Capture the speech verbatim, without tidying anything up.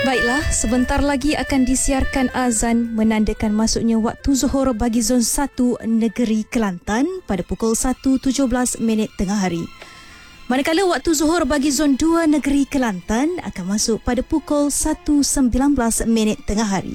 Baiklah, sebentar lagi akan disiarkan azan menandakan masuknya waktu Zuhur bagi Zon satu Negeri Kelantan pada pukul satu tujuh belas minit tengah hari. Manakala waktu Zuhur bagi Zon dua Negeri Kelantan akan masuk pada pukul satu sembilan belas minit tengah hari.